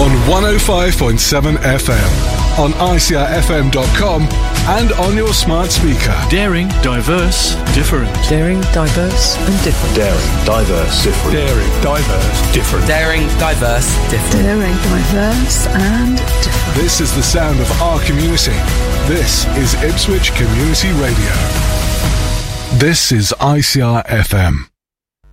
on 105.7 FM, on ICRFM.com, and on your smart speaker. Daring, diverse, different. Daring, diverse and different. Daring, diverse, different. Daring, diverse, different. Daring, diverse, different. Daring, diverse and different. This is the sound of our community. This is Ipswich Community Radio. This is ICR FM.